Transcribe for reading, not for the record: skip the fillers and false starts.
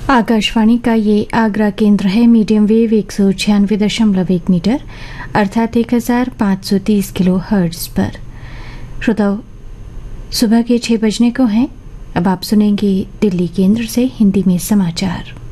आकाशवाणी का ये आगरा केंद्र है। मीडियम वेव 196.1 मीटर अर्थात 1530 किलो हर्ट्ज पर। श्रोताओ, सुबह के 6 बजने को हैं। अब आप सुनेंगे दिल्ली केंद्र से हिंदी में समाचार।